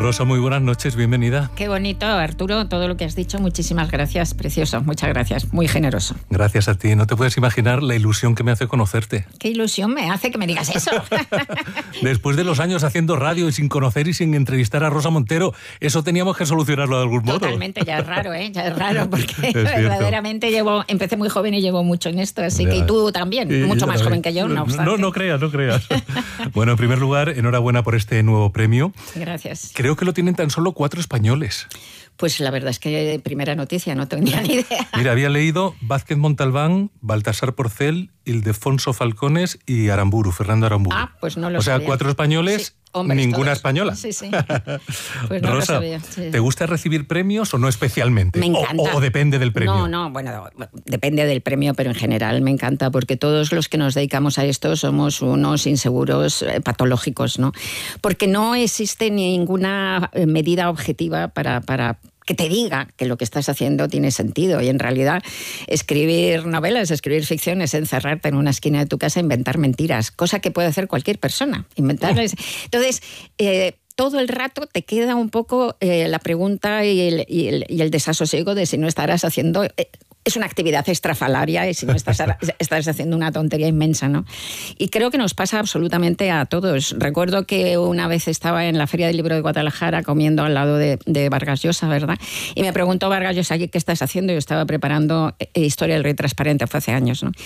Rosa, muy buenas noches, bienvenida. Qué bonito, Arturo, todo lo que has dicho. Muchísimas gracias, precioso. Muchas gracias, muy generoso. Gracias a ti. No te puedes imaginar la ilusión que me hace conocerte. ¿Qué ilusión me hace que me digas eso? Después de los años haciendo radio y sin conocer y sin entrevistar a Rosa Montero, eso teníamos que solucionarlo de algún modo. Totalmente, ya es raro, ¿eh? Ya es raro, porque verdaderamente empecé muy joven y llevo mucho en esto, así que y tú también, mucho más joven que yo, no obstante. No creas. Bueno, en primer lugar, enhorabuena por este nuevo premio. Gracias. Creo que lo tienen tan solo 4 españoles. Pues la verdad es que primera noticia, no tenía ni idea. Mira, había leído Vázquez Montalbán, Baltasar Porcel, Ildefonso Falcones y Aramburu, Fernando Aramburu. Ah, pues no lo sabía. O sea, 4 españoles, sí. Hombre, ninguna todos. Española. Sí. Pues no Rosa, lo sabía. Sí. ¿Te gusta recibir premios o no especialmente? Me encanta. ¿O depende del premio? Bueno, depende del premio, pero en general me encanta, porque todos los que nos dedicamos a esto somos unos inseguros patológicos, ¿no? Porque no existe ninguna medida objetiva para que te diga que lo que estás haciendo tiene sentido. Y en realidad escribir novelas, escribir ficción es encerrarte en una esquina de tu casa e inventar mentiras, cosa que puede hacer cualquier persona. Inventarles. Entonces, todo el rato te queda un poco la pregunta y el desasosiego de si no estarás haciendo... Es una actividad extrafalaria y si no estás haciendo una tontería inmensa, ¿no? Y creo que nos pasa absolutamente a todos. Recuerdo que una vez estaba en la Feria del Libro de Guadalajara comiendo al lado de Vargas Llosa, ¿verdad? Y me preguntó Vargas Llosa, ¿qué estás haciendo? Yo estaba preparando Historia del Rey Transparente, fue hace años, ¿no?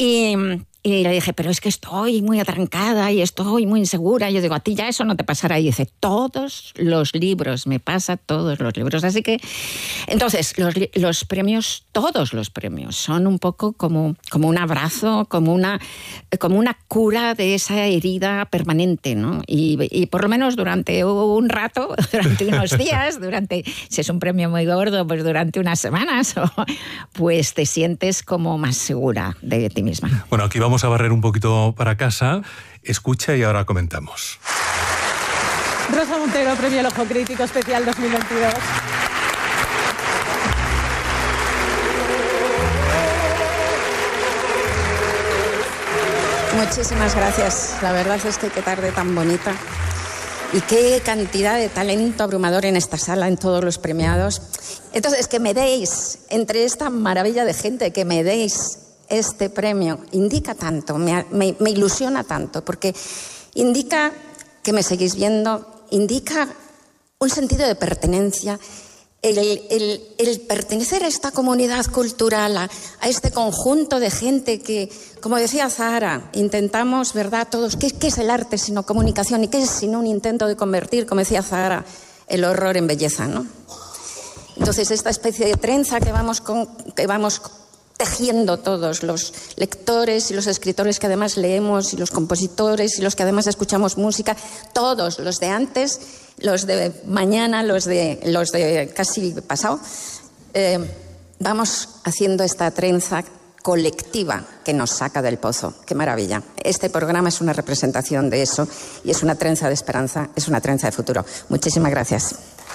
Y le dije, pero es que estoy muy atrancada y estoy muy insegura. Y yo digo, a ti ya eso no te pasará. Y dice, todos los libros, me pasa todos los libros. Así que, entonces, los premios, todos los premios, son un poco como un abrazo, como una cura de esa herida permanente, ¿no? Y por lo menos durante un rato, durante unos días, si es un premio muy gordo, pues durante unas semanas, pues te sientes como más segura de ti misma. Bueno, aquí vamos a barrer un poquito para casa. Escucha y ahora comentamos. Rosa Montero, Premio El Ojo Crítico Especial 2022. Muchísimas gracias. La verdad es que qué tarde tan bonita. Y qué cantidad de talento abrumador en esta sala, en todos los premiados. Entonces, que me deis, entre esta maravilla de gente, que me deis este premio, indica tanto, me ilusiona tanto, porque indica que me seguís viendo, indica un sentido de pertenencia, el pertenecer a esta comunidad cultural, a este conjunto de gente que, como decía Zahara, intentamos, ¿verdad?, todos, ¿qué es el arte sino comunicación? ¿Y qué es sino un intento de convertir, como decía Zahara, el horror en belleza, ¿no? Entonces, esta especie de trenza que vamos tejiendo todos los lectores y los escritores que además leemos y los compositores y los que además escuchamos música, todos, los de antes, los de mañana, los de casi pasado, vamos haciendo esta trenza colectiva que nos saca del pozo. ¡Qué maravilla! Este programa es una representación de eso y es una trenza de esperanza, es una trenza de futuro. Muchísimas gracias.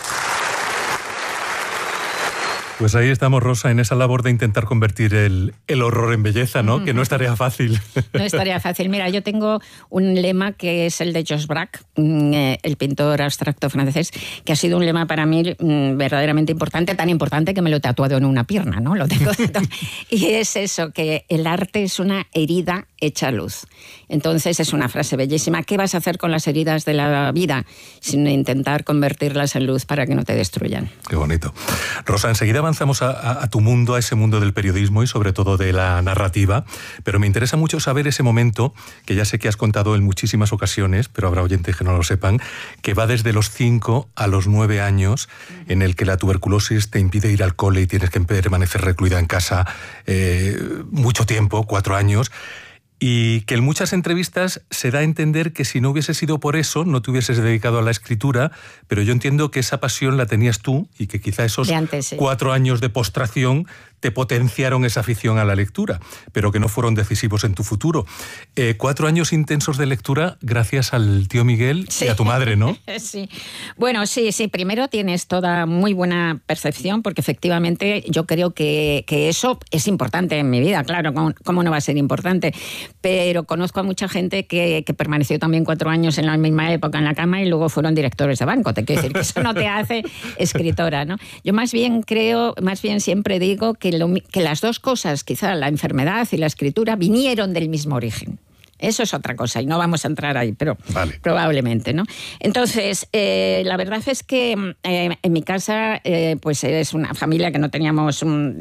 Pues ahí estamos, Rosa, en esa labor de intentar convertir el horror en belleza, ¿no? Que no es tarea fácil. No es tarea fácil. Mira, yo tengo un lema que es el de Georges Braque, el pintor abstracto francés, que ha sido un lema para mí verdaderamente importante, tan importante que me lo he tatuado en una pierna, ¿no? Lo tengo. Y es eso, que el arte es una herida hecha luz. Entonces es una frase bellísima. ¿Qué vas a hacer con las heridas de la vida? Sin intentar convertirlas en luz para que no te destruyan. Qué bonito. Rosa, enseguida avanzamos a tu mundo, a ese mundo del periodismo y sobre todo de la narrativa, pero me interesa mucho saber ese momento, que ya sé que has contado en muchísimas ocasiones, pero habrá oyentes que no lo sepan, que va desde los 5 a los 9 años, en el que la tuberculosis te impide ir al cole y tienes que permanecer recluida en casa mucho tiempo, 4 años, y que en muchas entrevistas se da a entender que si no hubiese sido por eso, no te hubieses dedicado a la escritura, pero yo entiendo que esa pasión la tenías tú y que quizá esos 4 años de postración te potenciaron esa afición a la lectura, pero que no fueron decisivos en tu futuro. 4 años intensos de lectura gracias al tío Miguel y a tu madre, ¿no? Sí. Bueno, sí. Primero tienes toda muy buena percepción, porque efectivamente yo creo que eso es importante en mi vida, claro, ¿cómo no va a ser importante? Pero conozco a mucha gente que permaneció también 4 años en la misma época en la cama y luego fueron directores de banco. Te quiero decir que eso no te hace escritora, ¿no? Yo más bien siempre digo que las dos cosas, quizá la enfermedad y la escritura, vinieron del mismo origen. Eso es otra cosa y no vamos a entrar ahí, pero vale. Probablemente, ¿no? Entonces, la verdad es que en mi casa pues es una familia que no teníamos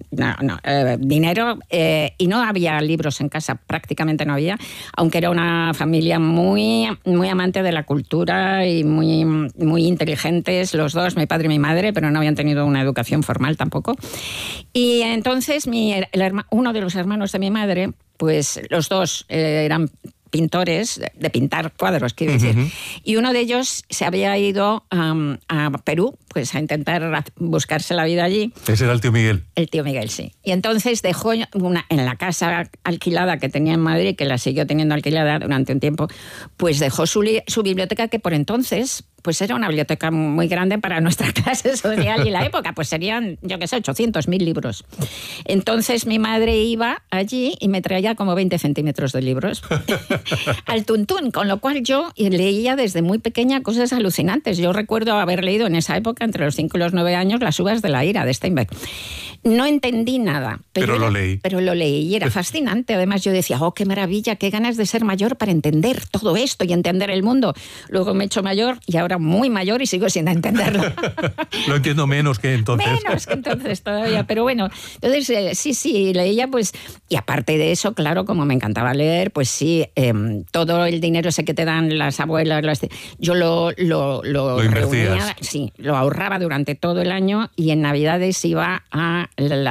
dinero y no había libros en casa, prácticamente no había, aunque era una familia muy, muy amante de la cultura y muy, muy inteligentes los dos, mi padre y mi madre, pero no habían tenido una educación formal tampoco. Y entonces uno de los hermanos de mi madre, pues los dos eran pintores, de pintar cuadros, quiero decir. Uh-huh. Y uno de ellos se había ido a Perú, pues a intentar buscarse la vida allí. ¿Ese era el tío Miguel? El tío Miguel, sí. Y entonces dejó en la casa alquilada que tenía en Madrid, que la siguió teniendo alquilada durante un tiempo, pues dejó su biblioteca, que por entonces pues era una biblioteca muy grande para nuestra clase social y la época, pues serían, yo qué sé, 800.000 libros. Entonces mi madre iba allí y me traía como 20 centímetros de libros al tuntún, con lo cual yo leía desde muy pequeña cosas alucinantes. Yo recuerdo haber leído en esa época, entre los 5 y los 9 años, Las uvas de la ira, de Steinbeck. No entendí nada. Pero lo leí. Pero lo leí y era fascinante. Además yo decía, oh, qué maravilla, qué ganas de ser mayor para entender todo esto y entender el mundo. Luego me he hecho mayor y ahora muy mayor y sigo sin entenderlo. Lo entiendo menos que entonces. Menos que entonces todavía, pero bueno. Entonces, sí, leía pues... Y aparte de eso, claro, como me encantaba leer, pues sí, todo el dinero ese que te dan las abuelas, yo lo reunía, sí, lo ahorraba durante todo el año y en Navidades iba a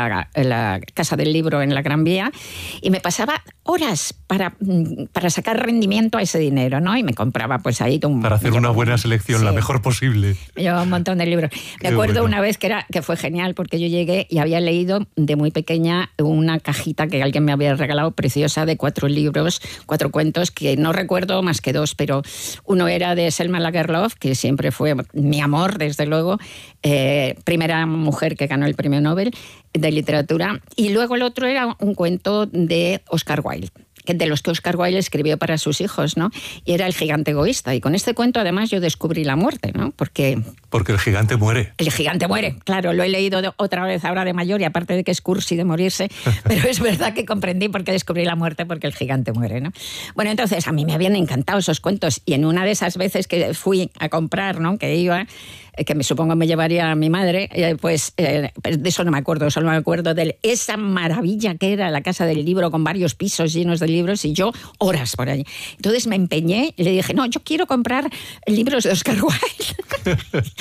la Casa del Libro en la Gran Vía y me pasaba horas para sacar rendimiento a ese dinero, ¿no? Y me compraba pues ahí... Para hacer una buena selección, sí, la mejor posible. Me llevaba un montón de libros. Me acuerdo una vez que fue genial porque yo llegué y había leído de muy pequeña una cajita que alguien me había regalado preciosa de 4 libros, 4 cuentos que no recuerdo más que 2, pero uno era de Selma Lagerlöf, que siempre fue mi amor, desde luego, primera mujer que ganó el premio Nobel de literatura, y luego el otro era un cuento de Oscar Wilde, de los que Oscar Wilde escribió para sus hijos, ¿no? Y era El gigante egoísta. Y con este cuento, además, yo descubrí la muerte, ¿no? Porque el gigante muere. El gigante muere, claro. Lo he leído otra vez ahora de mayor y aparte de que es cursi de morirse, pero es verdad que comprendí por qué descubrí la muerte, porque el gigante muere, ¿no? Bueno, entonces a mí me habían encantado esos cuentos y en una de esas veces que fui a comprar, ¿no? Que iba... que me supongo me llevaría a mi madre, pues de eso no me acuerdo, solo me acuerdo de esa maravilla que era la Casa del Libro con varios pisos llenos de libros y yo horas por allí. Entonces me empeñé y le dije, no, yo quiero comprar libros de Oscar Wilde.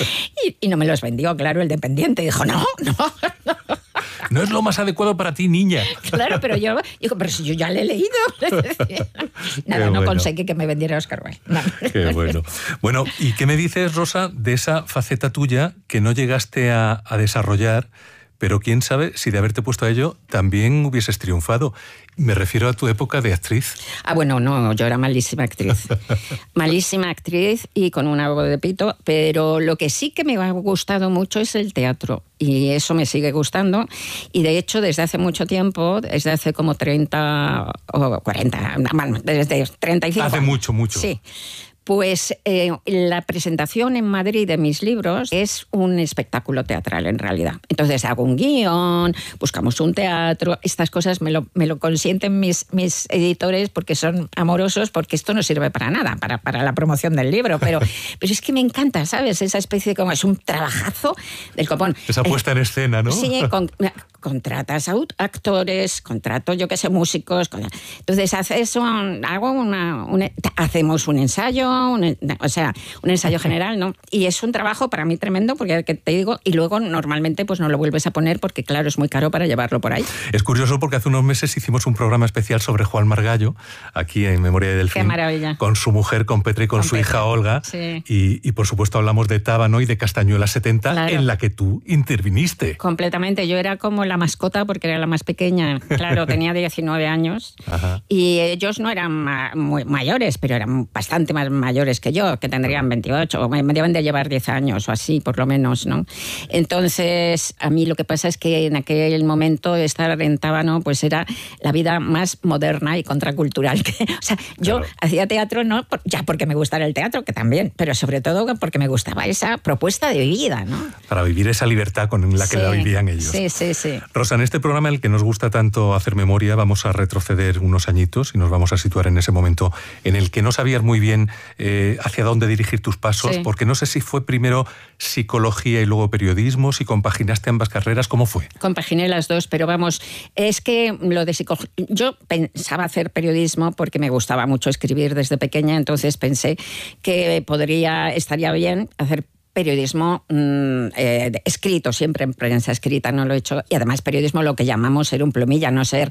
y no me los vendió, claro, el dependiente. Dijo, no. No es lo más adecuado para ti, niña. Claro, pero yo digo, pero si yo ya le he leído. Nada, no conseguí que me vendiera Oscar Wilde. No. Qué bueno. Bueno, ¿y qué me dices, Rosa, de esa faceta tuya que no llegaste a desarrollar, pero quién sabe si de haberte puesto a ello también hubieses triunfado? Me refiero a tu época de actriz. Bueno, no, yo era malísima actriz. Malísima actriz y con una voz de pito, pero lo que sí que me ha gustado mucho es el teatro. Y eso me sigue gustando. Y de hecho, desde hace mucho tiempo, desde hace como 30 o 40, desde 35. Hace mucho. Sí. Pues la presentación en Madrid de mis libros es un espectáculo teatral en realidad. Entonces hago un guión, buscamos un teatro, estas cosas me lo consienten mis editores porque son amorosos, porque esto no sirve para nada, para la promoción del libro, pero es que me encanta, ¿sabes? Esa especie de como es un trabajazo del copón. Esa puesta en escena, ¿no? Sí, contratas actores, contrato, yo qué sé, músicos. Entonces hacemos un ensayo, o sea, un ensayo general, ¿no? Y es un trabajo para mí tremendo, porque te digo, y luego normalmente pues no lo vuelves a poner porque, claro, es muy caro para llevarlo por ahí. Es curioso porque hace unos meses hicimos un programa especial sobre Juan Margallo, aquí en Memoria de Delfín. Qué maravilla. Con su mujer, con Petra y con su hija Olga. Sí. Y por supuesto hablamos de Tábano y de Castañuela 70, claro, en la que tú interviniste. Completamente. Yo era como la mascota porque era la más pequeña. Claro, tenía 19 años. Ajá. Y ellos no eran muy mayores, pero eran bastante más mayores que yo, que tendrían 28, o me deben de llevar 10 años o así, por lo menos, ¿no? Entonces, a mí lo que pasa es que en aquel momento estar en Tábano pues era la vida más moderna y contracultural. O sea, yo hacía teatro no ya porque me gustara el teatro, que también, pero sobre todo porque me gustaba esa propuesta de vida, ¿no? Para vivir esa libertad con la que la vivían ellos. Sí, sí, sí. Rosa, en este programa en el que nos gusta tanto hacer memoria, vamos a retroceder unos añitos y nos vamos a situar en ese momento en el que no sabías muy bien hacia dónde dirigir tus pasos, porque no sé si fue primero psicología y luego periodismo, si compaginaste ambas carreras, ¿cómo fue? Compaginé las dos, pero vamos, es que lo de psicología... Yo pensaba hacer periodismo porque me gustaba mucho escribir desde pequeña, entonces pensé que estaría bien hacer periodismo escrito, siempre en prensa escrita, no lo he hecho, y además periodismo lo que llamamos ser un plumilla, no ser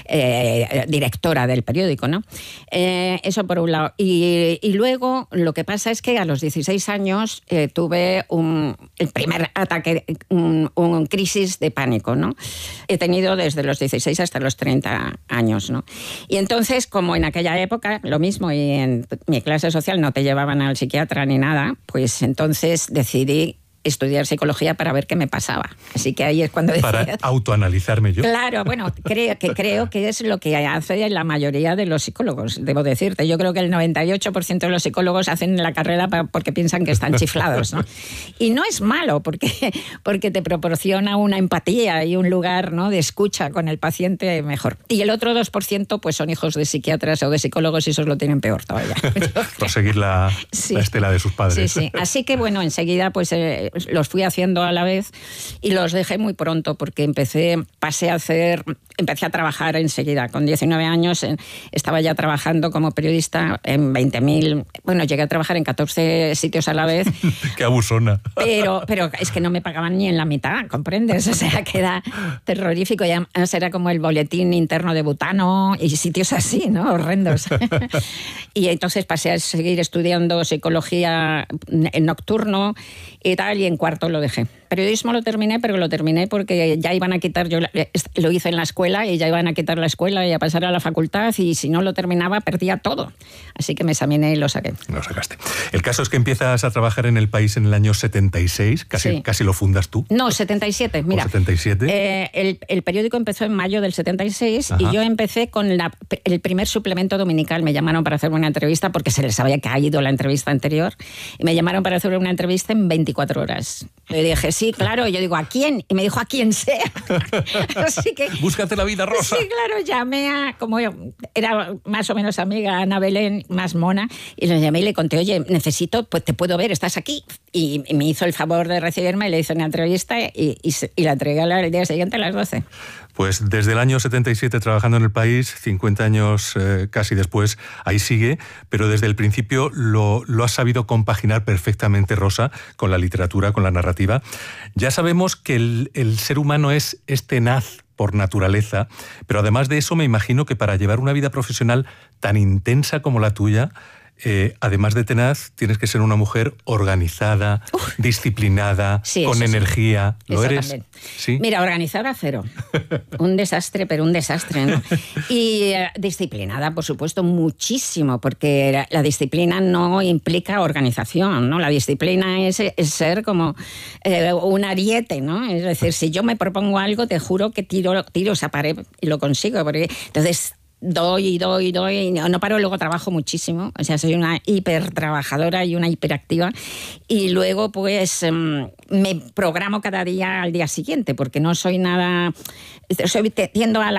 directora del periódico, ¿no? Eso por un lado. Y luego lo que pasa es que a los 16 años tuve el primer ataque, un crisis de pánico, ¿no? He tenido desde los 16 hasta los 30 años, ¿no? Y entonces, como en aquella época, lo mismo, y en mi clase social no te llevaban al psiquiatra ni nada, pues entonces decidí estudiar psicología para ver qué me pasaba. Así que ahí es cuando decía... Para autoanalizarme yo. Claro, bueno, creo que es lo que hace la mayoría de los psicólogos, debo decirte. Yo creo que el 98% de los psicólogos hacen la carrera porque piensan que están chiflados, ¿no? Y no es malo, porque te proporciona una empatía y un lugar, ¿no?, de escucha con el paciente mejor. Y el otro 2% pues son hijos de psiquiatras o de psicólogos y esos lo tienen peor todavía. Proseguir la estela de sus padres. Sí, sí. Así que, bueno, enseguida pues... los fui haciendo a la vez y los dejé muy pronto porque empecé a trabajar enseguida. Con 19 años estaba ya trabajando como periodista en 20.000... Bueno, llegué a trabajar en 14 sitios a la vez. ¡Qué abusona! Pero es que no me pagaban ni en la mitad, ¿comprendes? O sea, que era terrorífico. Y además era como el boletín interno de Butano y sitios así, ¿no? Horrendos. Y entonces pasé a seguir estudiando psicología en nocturno y tal, y en cuarto lo dejé. Periodismo lo terminé, pero lo terminé porque ya iban a quitar, yo lo hice en la escuela y ya iban a quitar la escuela y a pasar a la facultad, y si no lo terminaba perdía todo. Así que me examiné y lo saqué. Lo sacaste. El caso es que empiezas a trabajar en El País en el año 76, casi lo fundas tú. No, 77, mira. ¿O 77? El periódico empezó en mayo del 76. Ajá. Y yo empecé con el primer suplemento dominical. Me llamaron para hacer una entrevista porque se les había caído la entrevista anterior y me llamaron para hacer una entrevista en 24 horas. Le dije, sí, claro. Y yo digo, ¿a quién? Y me dijo, a quien sea. Así que... Búscate la vida, Rosa. Sí, claro, llamé como era más o menos amiga, Ana Belén, más mona, y le llamé y le conté, oye, necesito, pues te puedo ver, estás aquí. Y me hizo el favor de recibirme, le hizo una entrevista y la entregué al día siguiente a las 12. Pues desde el año 77 trabajando en El País, 50 años casi después, ahí sigue, pero desde el principio lo has sabido compaginar perfectamente, Rosa, con la literatura, con la narrativa. Ya sabemos que el ser humano es tenaz por naturaleza, pero además de eso me imagino que para llevar una vida profesional tan intensa como la tuya, además de tenaz, tienes que ser una mujer organizada, disciplinada, sí, con energía. Sí. ¿Lo eres? ¿Sí? Mira, organizada cero. Un desastre, pero un desastre, ¿no? Y disciplinada, por supuesto, muchísimo, porque la disciplina no implica organización, ¿no? La disciplina es ser como un ariete, ¿no? Es decir, si yo me propongo algo, te juro que tiro esa pared y lo consigo, porque entonces... Doy, no paro, luego trabajo muchísimo, o sea, soy una hiper trabajadora y una hiperactiva, y luego pues me programo cada día al día siguiente, porque no soy nada, tiendo a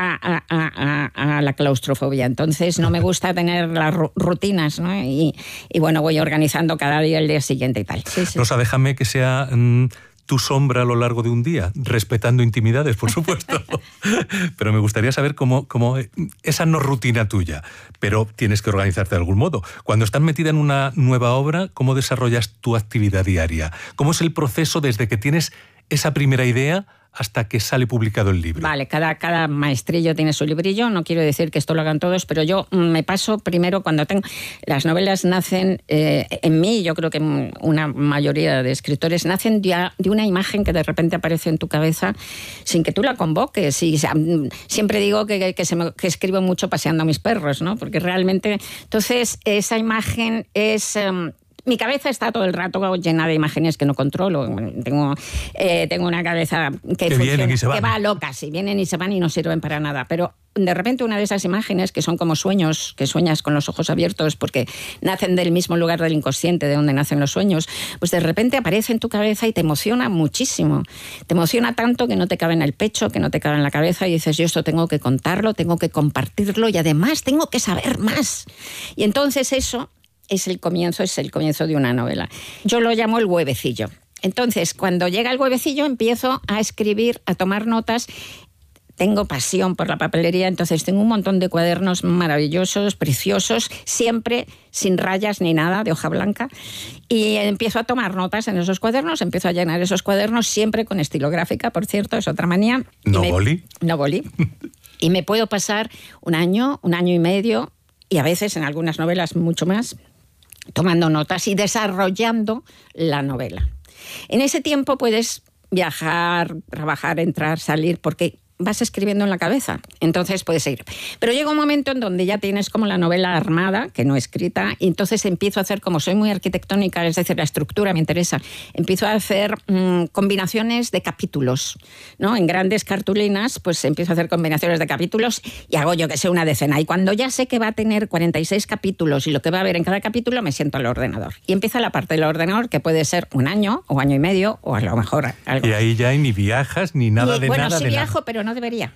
la claustrofobia, entonces no me gusta tener las rutinas, ¿no? Y bueno, voy organizando cada día el día siguiente y tal. Sí. Rosa, déjame que sea tu sombra a lo largo de un día, respetando intimidades, por supuesto. Pero me gustaría saber cómo esa no rutina tuya, pero tienes que organizarte de algún modo. Cuando estás metida en una nueva obra, ¿cómo desarrollas tu actividad diaria? ¿Cómo es el proceso desde que tienes esa primera idea hasta que sale publicado el libro? Vale, cada maestrillo tiene su librillo, no quiero decir que esto lo hagan todos, pero yo me paso primero cuando tengo... Las novelas nacen en mí, yo creo que una mayoría de escritores nacen de una imagen que de repente aparece en tu cabeza sin que tú la convoques. Y siempre digo que escribo mucho paseando a mis perros, ¿no? Porque realmente... Entonces, esa imagen es... Mi cabeza está todo el rato llena de imágenes que no controlo. Tengo una cabeza que va loca, sí, vienen y se van y no sirven para nada. Pero de repente una de esas imágenes, que son como sueños, que sueñas con los ojos abiertos porque nacen del mismo lugar del inconsciente de donde nacen los sueños, pues de repente aparece en tu cabeza y te emociona muchísimo. Te emociona tanto que no te cabe en el pecho, que no te cabe en la cabeza y dices, yo esto tengo que contarlo, tengo que compartirlo y además tengo que saber más. Y entonces eso... es el comienzo de una novela. Yo lo llamo el huevecillo. Entonces, cuando llega el huevecillo, empiezo a escribir, a tomar notas. Tengo pasión por la papelería, entonces tengo un montón de cuadernos maravillosos, preciosos, siempre sin rayas ni nada, de hoja blanca. Y empiezo a tomar notas en esos cuadernos, empiezo a llenar esos cuadernos, siempre con estilográfica, por cierto, es otra manía. ¿Boli? No boli. Y me puedo pasar un año y medio, y a veces en algunas novelas mucho más, tomando notas y desarrollando la novela. En ese tiempo puedes viajar, trabajar, entrar, salir, porque vas escribiendo en la cabeza, entonces puedes ir. Pero llega un momento en donde ya tienes como la novela armada, que no escrita, y entonces empiezo a hacer, como soy muy arquitectónica, es decir, la estructura me interesa, empiezo a hacer combinaciones de capítulos, ¿no? En grandes cartulinas, pues empiezo a hacer combinaciones de capítulos y hago, yo que sé, una decena. Y cuando ya sé que va a tener 46 capítulos y lo que va a haber en cada capítulo, me siento al ordenador. Y empieza la parte del ordenador, que puede ser un año o año y medio, o a lo mejor algo. Y ahí ya ni viajas ni nada de nada. Bueno, sí viajo, pero no debería.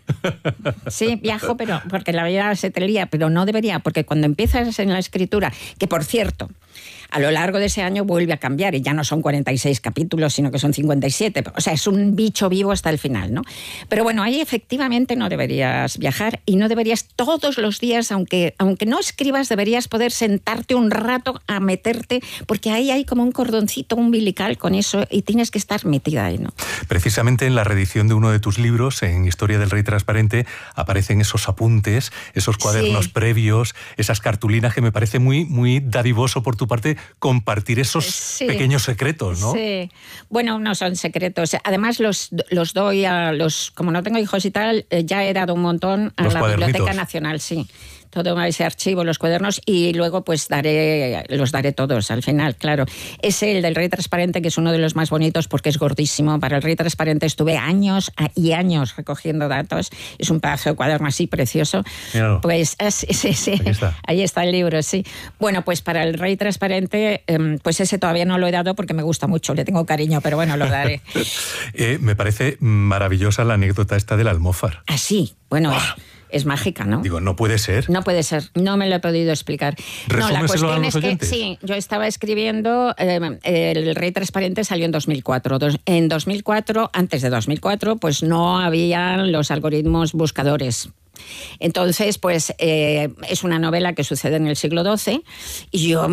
Sí, viajo, pero porque la vida se te lía, pero no debería, porque cuando empiezas en la escritura, que por cierto, a lo largo de ese año vuelve a cambiar y ya no son 46 capítulos, sino que son 57. O sea, es un bicho vivo hasta el final, ¿no? Pero bueno, ahí efectivamente no deberías viajar y no deberías todos los días, aunque no escribas, deberías poder sentarte un rato a meterte, porque ahí hay como un cordoncito umbilical con eso y tienes que estar metida ahí, ¿no? Precisamente en la reedición de uno de tus libros, en Historia del Rey Transparente, aparecen esos apuntes, esos cuadernos previos, esas cartulinas, que me parece muy, muy dadivoso por tu parte compartir esos pequeños secretos, ¿no? Sí. Bueno, no son secretos. Además, los doy a los... Como no tengo hijos y tal, ya he dado un montón a la Biblioteca Nacional, sí. Todo ese archivo, los cuadernos, y luego pues los daré todos al final, claro. Es el del Rey Transparente, que es uno de los más bonitos porque es gordísimo. Para el Rey Transparente estuve años y años recogiendo datos. Es un pedazo de cuaderno así precioso. Míralo. Pues sí. Ahí está el libro, sí. Bueno, pues para el Rey Transparente, pues ese todavía no lo he dado porque me gusta mucho, le tengo cariño, pero bueno, lo daré. Me parece maravillosa la anécdota esta del almófar. Ah, sí, bueno... Es mágica, ¿no? Digo, no puede ser. No puede ser, no me lo he podido explicar. No, la cuestión es que sí, yo estaba escribiendo, El Rey Transparente salió en 2004. En 2004, antes de 2004, pues no habían los algoritmos buscadores. Entonces, pues es una novela que sucede en el siglo XII y yo,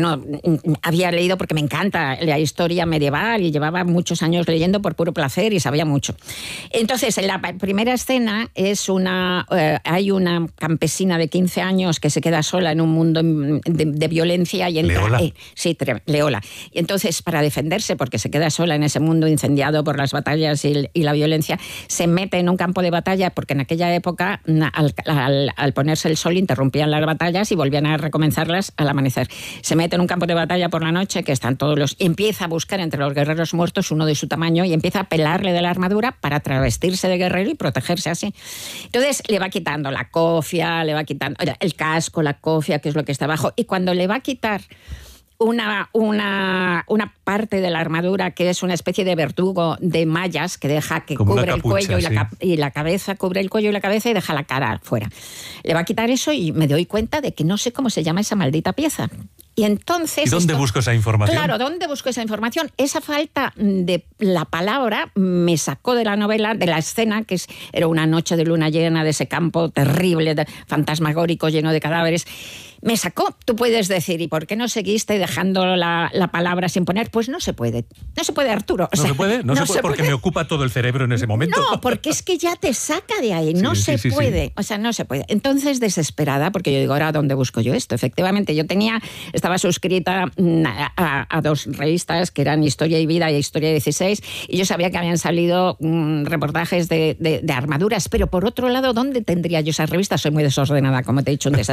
había leído porque me encanta la historia medieval y llevaba muchos años leyendo por puro placer y sabía mucho. Entonces, en la primera escena hay una campesina de 15 años que se queda sola en un mundo de violencia y entra... ¿Leola? Sí, Leola. Y entonces, para defenderse, porque se queda sola en ese mundo incendiado por las batallas y la violencia, se mete en un campo de batalla porque en aquella época... Al ponerse el sol interrumpían las batallas y volvían a recomenzarlas al amanecer. Se mete en un campo de batalla por la noche que están todos los... Empieza a buscar entre los guerreros muertos uno de su tamaño y empieza a pelarle de la armadura para travestirse de guerrero y protegerse así. Entonces le va quitando la cofia, le va quitando el casco, la cofia, que es lo que está abajo, y cuando le va a quitar una parte de la armadura que es una especie de verdugo de mallas que deja que como cubre capucha, el cuello y la cabeza, cubre el cuello y la cabeza y deja la cara fuera. Le va a quitar eso y me doy cuenta de que no sé cómo se llama esa maldita pieza. Y entonces... ¿Y dónde busco esa información? Claro, ¿dónde busco esa información? Esa falta de la palabra me sacó de la novela, de la escena, que era una noche de luna llena de ese campo terrible, fantasmagórico, lleno de cadáveres. Me sacó. Tú puedes decir, ¿y por qué no seguiste dejando la palabra sin poner? Pues no se puede. No se puede, Arturo. ¿No se puede? No se puede porque me ocupa todo el cerebro en ese momento. No, porque es que ya te saca de ahí. No se puede. O sea, no se puede. Entonces, desesperada, porque yo digo, ¿ahora dónde busco yo esto? Efectivamente, yo estaba suscrita a 2 revistas que eran Historia y Vida y Historia 16, y yo sabía que habían salido reportajes de armaduras, pero por otro lado, ¿dónde tendría yo esas revistas? Soy muy desordenada, como te he dicho, un desastre.